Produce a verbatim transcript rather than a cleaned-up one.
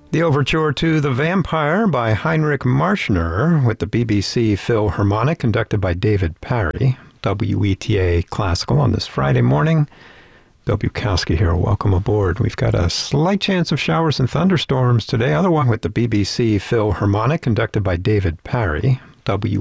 The overture to The Vampire by Heinrich Marschner with the B B C Philharmonic, conducted by David Parry. W E T A Classical on this Friday morning. Bill Bukowski here. Welcome aboard. We've got a slight chance of showers and thunderstorms today. Other one with the B B C Philharmonic, conducted by David Parry. W